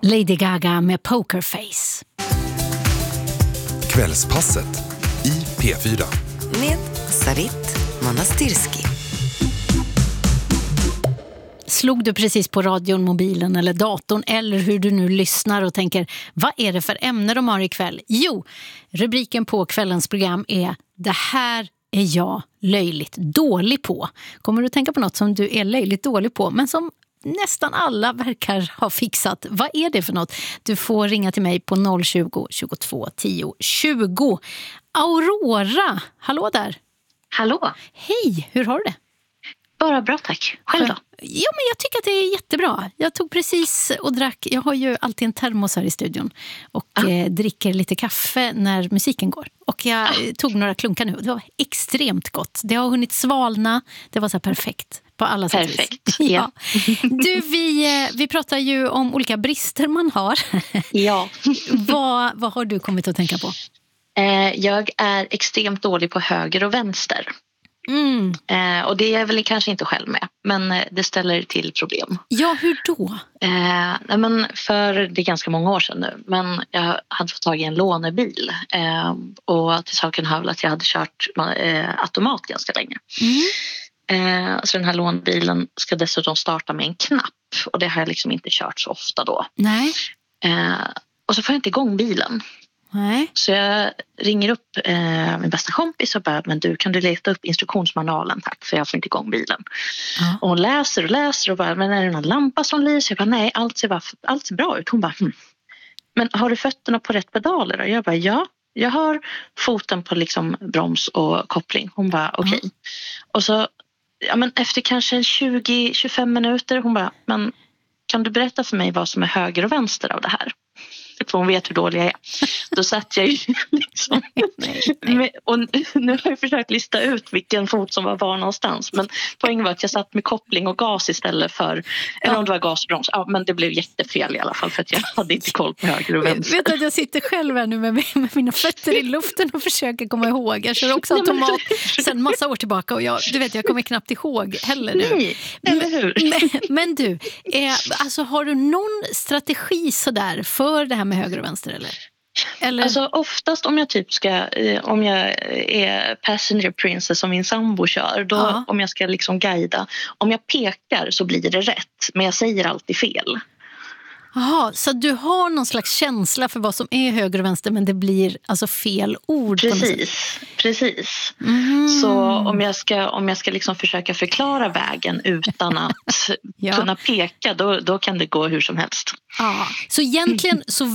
Lady Gaga med Pokerface. Kvällspasset i P4. Med Sarit Manastirski. Slog du precis på radion, mobilen eller datorn eller hur du nu lyssnar och tänker, vad är det för ämne de har ikväll? Jo, rubriken på kvällens program är "Det här är jag löjligt dålig på". Kommer du tänka på något som du är löjligt dålig på men som nästan alla verkar ha fixat? Vad är det för något? Du får ringa till mig på 020-22 10 20. Aurora, hallå där. Hallå. Hej, hur har du det? Bara bra, tack. Själv då? Ja, men jag tycker att det är jättebra. Jag tog precis och drack, jag har ju alltid en termos här i studion och dricker lite kaffe när musiken går. Och jag tog några klunkar nu. Det var extremt gott. Det har hunnit svalna. Det var så här perfekt på alla sätt. Perfekt, ja. Du, vi pratar ju om olika brister man har. Ja. Vad har du kommit att tänka på? Jag är extremt dålig på höger och vänster. Och det är jag väl kanske inte själv med, men det ställer till problem. Ja, hur då? Men för det är ganska många år sedan nu, men jag hade fått tag i en lånebil och till saken hör väl att jag hade kört automat ganska länge. Så den här lånebilen ska dessutom starta med en knapp och det har jag liksom inte kört så ofta då. Nej. Och så får jag inte igång bilen. Nej. Så jag ringer upp min bästa kompis och bara, men du, kan du leta upp instruktionsmanualen tack, för jag får inte igång bilen. Och hon läser och bara, men är det någon lampa som lyser? Jag bara, nej, allt ser bra ut. Hon bara, men har du fötterna på rätt pedaler? Och jag bara, ja, jag har foten på liksom broms och koppling. Hon bara, okej. Och så, ja, men efter kanske 20-25 minuter, hoch hon bara, men kan du berätta för mig vad som är höger och vänster av det här? För hon vet hur dålig jag är. Då satt jag ju liksom. Och nu har jag försökt lista ut vilken fot som var någonstans. Men poängen var att jag satt med koppling och gas istället för, eller om det var gasbroms. Ja, men det blev jättefel i alla fall för att jag hade inte koll på höger och vänster. Vet du att jag sitter själv här nu med mina fötter i luften och försöker komma ihåg. Jag kör också automat sedan massa år tillbaka och jag kommer knappt ihåg heller nu. Nej, eller hur? Men du, alltså har du någon strategi sådär för det här med höger och vänster eller? Alltså oftast om jag om jag är passenger princess som min sambo kör, då om jag ska liksom guida, om jag pekar så blir det rätt, men jag säger alltid fel. Jaha, så du har någon slags känsla för vad som är höger och vänster men det blir alltså fel ord. Precis. Så om jag ska liksom försöka förklara vägen utan att kunna peka, då kan det gå hur som helst. Ja, så egentligen så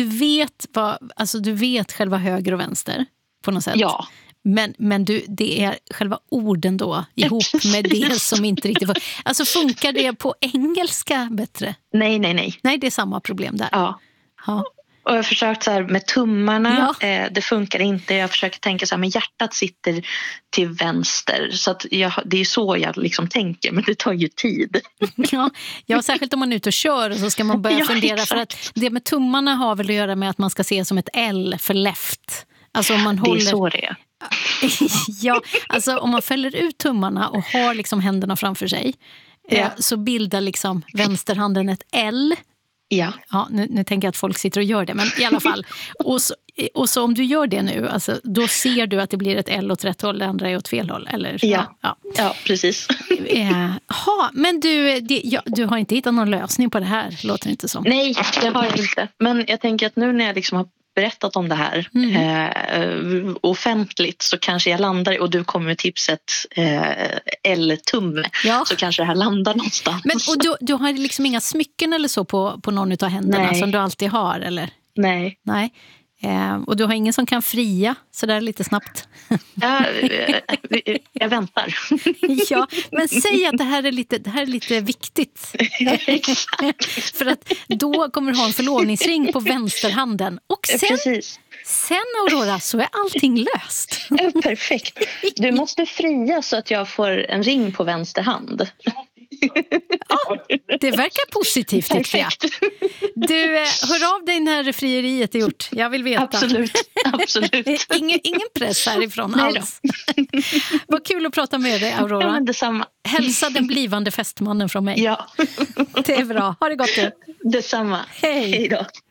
du vet själva höger och vänster på något sätt. Ja. Men det är själva orden då ihop med det som inte riktigt får. Alltså funkar det på engelska bättre? Nej. Nej, det är samma problem där. Ja. Och jag har försökt så här med tummarna, det funkar inte. Jag försöker tänka så här, men hjärtat sitter till vänster. Så att det är så jag liksom tänker, men det tar ju tid. Ja, särskilt om man är ute och kör så ska man börja fundera. Exakt. För att det med tummarna har väl att göra med att man ska se som ett L för left. Alltså om man håller... Det är så det är. Ja, alltså om man fäller ut tummarna och har liksom händerna framför sig så bildar liksom vänsterhanden ett L. Ja, nu tänker jag att folk sitter och gör det, men i alla fall. Och så om du gör det nu, alltså, då ser du att det blir ett L åt rätt håll, det andra är åt fel håll, eller? Ja, precis. Men du har inte hittat någon lösning på det här, låter det inte som. Nej, det har jag inte. Men jag tänker att nu när jag liksom har berättat om det här offentligt så kanske jag landar och du kommer med tipset L-tumme så kanske det här landar någonstans. Men, och du har liksom inga smycken eller så på någon av händerna som du alltid har, eller? Nej. Och du har ingen som kan fria så där lite snabbt? Jag väntar. Ja, men säg att det här är lite viktigt. För att då kommer du ha en förlovningsring på vänsterhanden. Och sen Aurora, så är allting löst. Perfekt. Du måste fria så att jag får en ring på vänster hand. Ja, det verkar positivt tycker jag. Du, hör av dig när frieriet är gjort. Jag vill veta. Absolut. Ingen press härifrån alls. Vad kul att prata med dig, Aurora. Ja, men detsamma. Hälsa den blivande fästmannen från mig. Ja. Det är bra. Ha det gott du. Detsamma. Hej. Hej då.